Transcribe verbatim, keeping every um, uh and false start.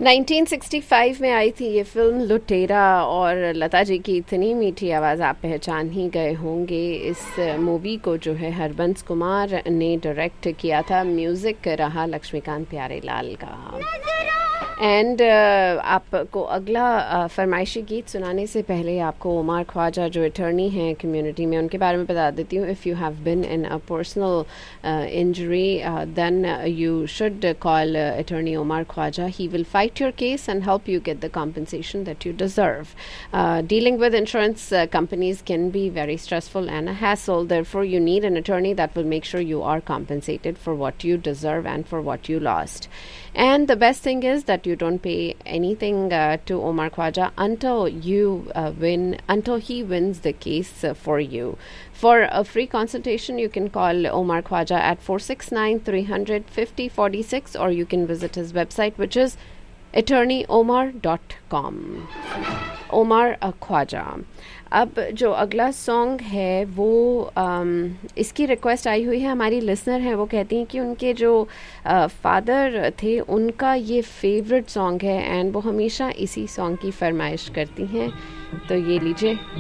Nineteen sixty five में आई थी ये फिल्म लुटेरा, और लता जी की इतनी मीठी आवाज़ आप पहचान ही गए होंगे। इस मूवी को जो है हरबंस कुमार ने डायरेक्ट किया था, म्यूज़िक रहा लक्ष्मीकांत प्यारेलाल का। एंड uh, आपको अगला uh, फरमाइशी गीत सुनाने से पहले आपको उमर ख्वाजा जो अटर्नी हैं कम्युनिटी में, उनके बारे में बता देती हूँ। If you have been in a personal injury then you should call attorney Umar Khwaja. He will fight your case and help you get the compensation that you deserve. Uh, dealing with insurance uh, companies can be very stressful and a hassle. Therefore, you need an attorney that will make sure you are compensated for what you deserve and for what you lost. And the best thing is that you don't pay anything uh, to Omar Khwaja until you uh, win, until he wins the case uh, for you. For a free consultation, you can call Omar Khwaja at four six nine, three hundred, fifty forty-six, or you can visit his website, which is attorney omar dot com. Omar Khwaja. अब जो अगला song है वो आम, इसकी request आई हुई है, हमारी लिसनर है, वो कहती हैं कि उनके जो फादर थे उनका ये फेवरेट सॉन्ग है एंड वो हमेशा इसी सॉन्ग की फरमाइश करती हैं। तो ये लीजिए,